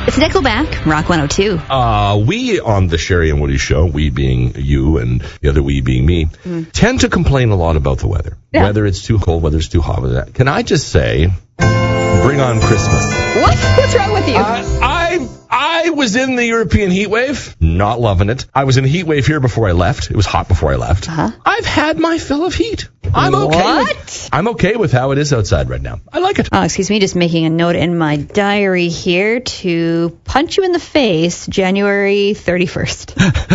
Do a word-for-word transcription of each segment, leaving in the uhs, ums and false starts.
It's Nickelback, Rock one oh two. Uh, we on the Sherry and Woody show, we being you and the other we being me, mm. tend to complain a lot about the weather. Yeah. Whether it's too cold, whether it's too hot. Can I just say, bring on Christmas. What? What's wrong with you? Uh, I I was in the European heat wave, not loving it. I was in a heat wave here before I left. It was hot before I left. Uh-huh. I've had my fill of heat. I'm okay. What? With, I'm okay with how it is outside right now. I like it. Oh, excuse me, just making a note in my diary here to punch you in the face January thirty-first.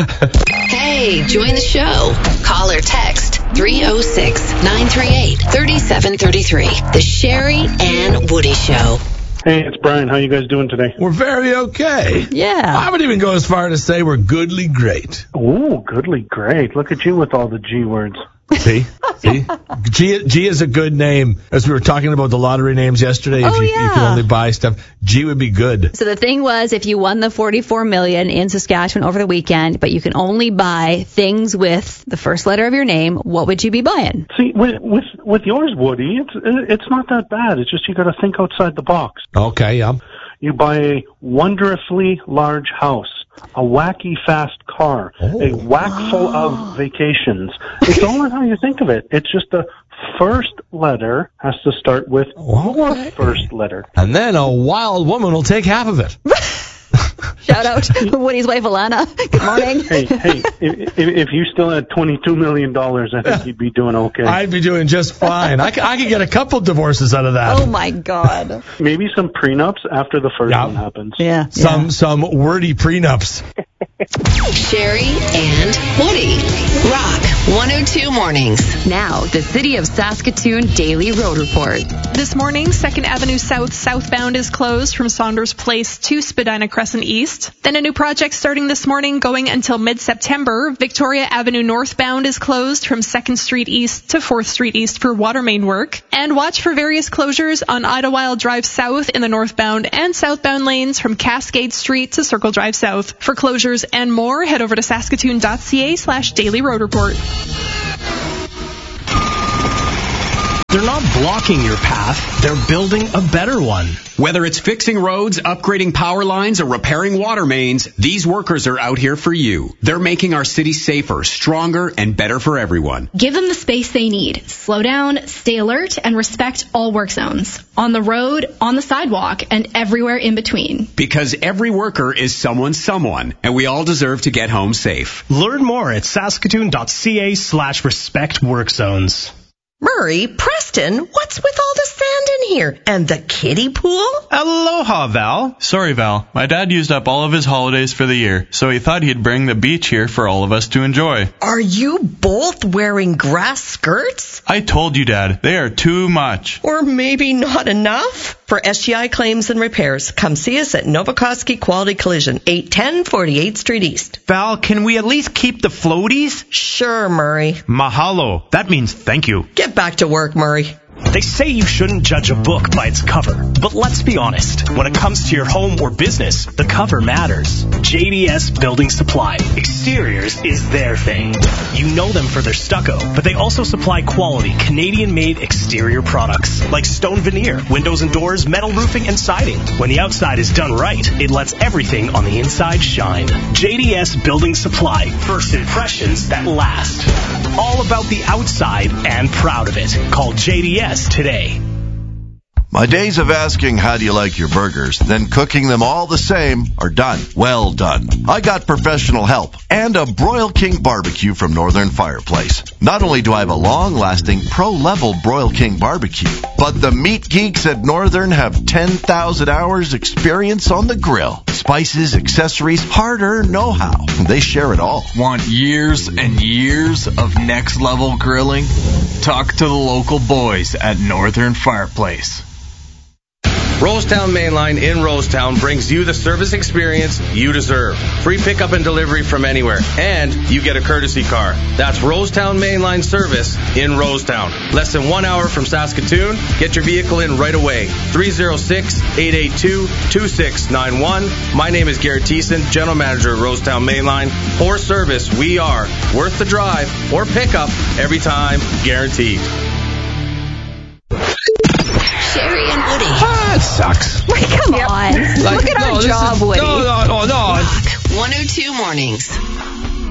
Hey, join the show. Call or text three oh six, nine three eight, three seven three three. The Sherry and Woody Show. Hey, it's Brian. How you guys doing today? We're very okay. Yeah. I would even go as far to say we're goodly great. Ooh, goodly great. Look at you with all the G words. See? See? G, G is a good name. As we were talking about the lottery names yesterday, if oh, you, yeah. you can only buy stuff, G would be good. So the thing was, if you won the forty-four million dollars in Saskatchewan over the weekend, but you can only buy things with the first letter of your name, what would you be buying? See, with with, with yours, Woody, it's it's not that bad. It's just you got to think outside the box. Okay, yeah. You buy a wonderfully large house, a wacky fast car, oh. a whack full of vacations. It's all in how you think of it. It's just the first letter has to start with your okay. first letter. And then a wild woman will take half of it. Shout out to Woody's wife, Alana. Good morning. Hey, hey, if, if you still had twenty-two million dollars, I think you'd be doing okay. I'd be doing just fine. I, I could get a couple divorces out of that. Oh, my God. Maybe some prenups after the first yeah. one happens. Yeah. Some yeah. some wordy prenups. Sherry and Woody. Rock one oh two Mornings. Now, the City of Saskatoon Daily Road Report. This morning, second Avenue South southbound is closed from Saunders Place to Spadina Crescent East. Then a new project starting this morning going until mid-September. Victoria Avenue northbound is closed from second Street East to fourth Street East for water main work. And watch for various closures on Idlewild Drive South in the northbound and southbound lanes from Cascade Street to Circle Drive South. For closures and more, head over to saskatoon.ca slash daily road report. They're not blocking your path, they're building a better one. Whether it's fixing roads, upgrading power lines, or repairing water mains, these workers are out here for you. They're making our city safer, stronger, and better for everyone. Give them the space they need. Slow down, stay alert, and respect all work zones. On the road, on the sidewalk, and everywhere in between. Because every worker is someone's someone, and we all deserve to get home safe. Learn more at saskatoon.ca slash respect work zones. Murray, Preston, what's with all the sand in here? And the kiddie pool? Aloha, Val. Sorry, Val. My dad used up all of his holidays for the year, so he thought he'd bring the beach here for all of us to enjoy. Are you both wearing grass skirts? I told you, Dad. They are too much. Or maybe not enough? For S G I claims and repairs, come see us at Novokoski Quality Collision, eight ten forty-eighth Street East. Val, can we at least keep the floaties? Sure, Murray. Mahalo. That means thank you. Get back to work, Murray. They say you shouldn't judge a book by its cover, but let's be honest. When it comes to your home or business, the cover matters. J D S Building Supply. Exteriors is their thing. You know them for their stucco, but they also supply quality Canadian-made exterior products like stone veneer, windows and doors, metal roofing, and siding. When the outside is done right, it lets everything on the inside shine. J D S Building Supply. First impressions that last. All about the outside and proud of it. Call J D S today. My days of asking how do you like your burgers, then cooking them all the same are done. Well done. I got professional help and a Broil King barbecue from Northern Fireplace. Not only do I have a long-lasting pro-level Broil King barbecue, but the meat geeks at Northern have ten thousand hours experience on the grill. Spices, accessories, hard-earned know-how. They share it all. Want years and years of next-level grilling? Talk to the local boys at Northern Fireplace. Rosetown Mainline in Rosetown brings you the service experience you deserve. Free pickup and delivery from anywhere, and you get a courtesy car. That's Rosetown Mainline service in Rosetown. Less than one hour from Saskatoon. Get your vehicle in right away. three oh six, eight eight two, two six nine one. My name is Garrett Thiessen, General Manager at Rosetown Mainline. For service, we are worth the drive or pickup every time, guaranteed. Sherry and Woody. Ah, it sucks. Wait, come on. Like, Look at no, our this job, is, one oh two Mornings.